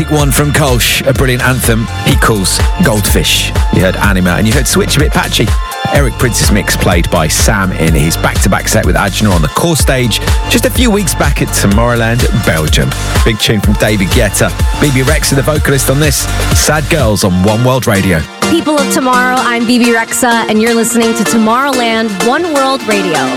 Take One from Kolsch, a brilliant anthem he calls Goldfish. You heard Anima and you heard Switch, a bit patchy. Eric Prince's mix played by Sam in his back-to-back set with Ajna on the core stage just a few weeks back at Tomorrowland, Belgium. Big tune from David Guetta. BB Rexa, the vocalist on this. Sad Girls on One World Radio. People of Tomorrow, I'm BB Rexa, and you're listening to Tomorrowland, One World Radio.